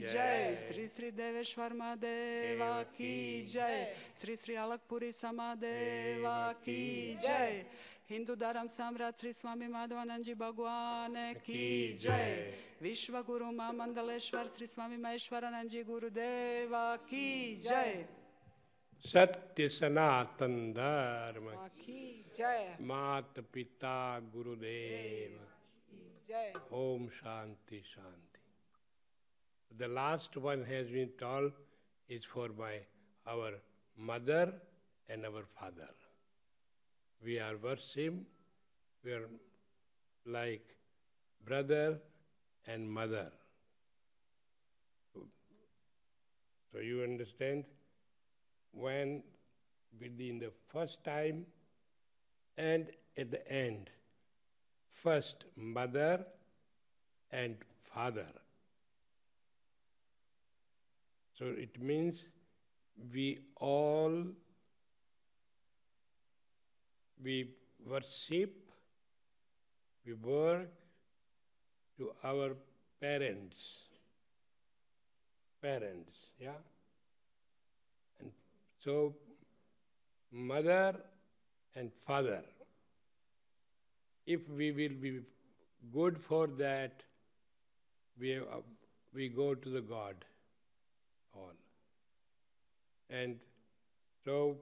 जय, श्री श्री देवेश्वर महादेवा की जय, श्री श्री अलकपुरी समादेवा की जय, हिंदू धर्म सम्राट श्री स्वामी माधवानंद जी भगवान की जय, विश्व गुरु मां मंडलेश्वर श्री स्वामी महेश्वरानंद जी गुरुदेवा की जय, सत्य सनातन धर्म की जय, मात पिता गुरुदेव जय, ओम शांति शांति. The last one has been told is for our mother and our father. We are worship, we are like brother and mother. So you understand, when within the first time and at the end, first mother and father. So it means we worship, we work to our parents, yeah? And so mother and father, if we will be good for that, we go to the God. All. And so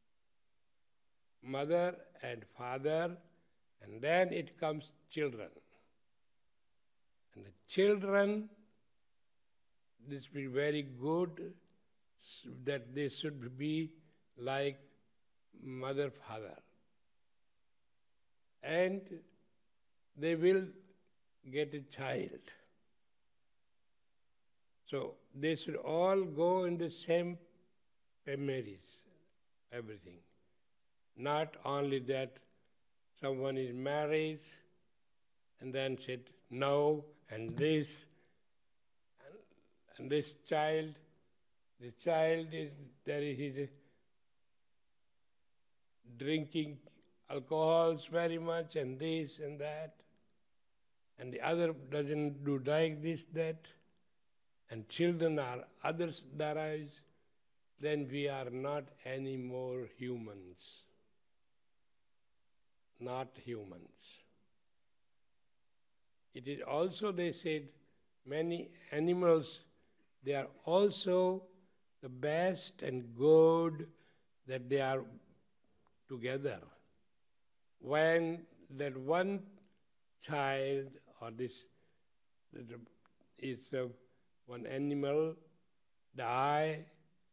mother and father, and then it comes children. And the children, this will be very good that they should be like mother, father. And they will get a child. So they should all go in the same families, everything. Not only that someone is married and then said no, and this, and this child, the child is drinking alcohols very much, and this and that, and the other doesn't do like this, that, and children are others' derives, then we are not any more humans. Not humans. It is also, they said, many animals, they are also the best and good that they are together. When that one child or this is one animal die,